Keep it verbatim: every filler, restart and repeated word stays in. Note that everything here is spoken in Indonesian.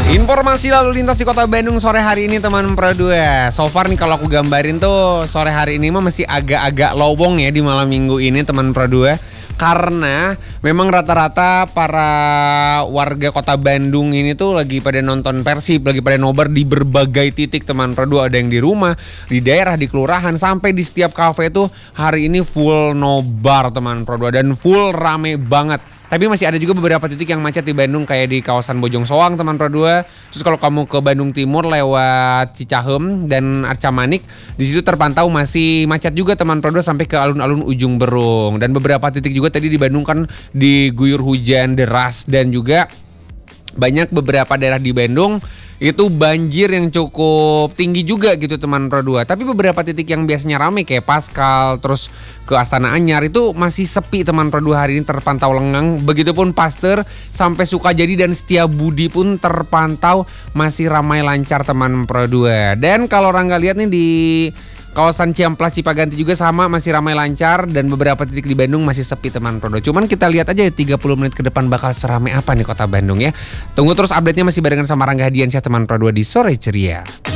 Informasi lalu lintas di kota Bandung sore hari ini teman Pro dua. So far nih kalau aku gambarin tuh sore hari ini mah masih agak-agak lowong ya di malam minggu ini teman Pro dua. Karena memang rata-rata para warga kota Bandung ini tuh lagi pada nonton Persib, lagi pada nobar di berbagai titik teman Pro dua. Ada yang di rumah, di daerah, di kelurahan, sampai di setiap kafe tuh hari ini full nobar teman Pro dua. Dan full rame banget. Tapi masih ada juga beberapa titik yang macet di Bandung kayak di kawasan Bojong Soang teman Pro dua. Terus kalau kamu ke Bandung Timur lewat Cicahem dan Arca Manik, di situ terpantau masih macet juga teman Pro dua sampai ke alun-alun Ujung Berung. Dan beberapa titik juga tadi di Bandung kan diguyur hujan deras dan juga banyak beberapa daerah di Bandung itu banjir yang cukup tinggi juga gitu teman Pro dua. Tapi beberapa titik yang biasanya ramai kayak Pascal terus ke Astana Anyar itu masih sepi teman Pro dua, hari ini terpantau lengang. Begitupun Pasteur sampai Sukajadi dan Setiabudi pun terpantau masih ramai lancar teman Pro dua. Dan kalau Rangga lihat nih di kawasan Ciamplas Cipaganti juga sama masih ramai lancar dan beberapa titik di Bandung masih sepi teman Pro dua. Cuman kita lihat aja ya tiga puluh menit ke depan bakal seramai apa nih kota Bandung ya. Tunggu terus update-nya masih barengan sama Rangga Hadiansyah teman Pro dua di Sore Ceria.